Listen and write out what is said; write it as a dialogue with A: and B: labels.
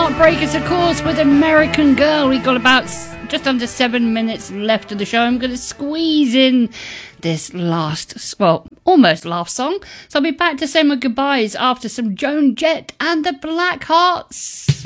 A: Heartbreakers, of course, with American Girl. We've got about just under 7 minutes left of the show. I'm going to squeeze in this almost last song. So I'll be back to say my goodbyes after some Joan Jett and the Black Hearts.